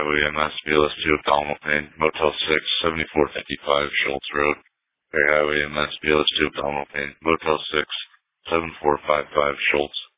Highway MS, BLS2 abdominal pain, Motel 6, 7455 Schultz Road. Perry Highway MS, BLS2 abdominal pain, Motel 6, 7455 Schultz.